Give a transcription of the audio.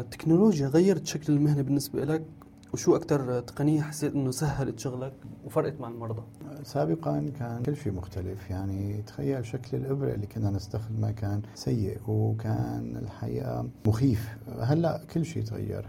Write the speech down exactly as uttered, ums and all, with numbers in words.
التكنولوجيا غيرت شكل المهنة بالنسبة لك؟ وشو أكتر تقنية حسيت إنه سهلت شغلك وفرقت مع المرضى؟ سابقا كان كل شيء مختلف، يعني تخيل شكل الإبرة اللي كنا نستخدمها كان سيء وكان الحقيقة مخيف. هلأ كل شيء تغير.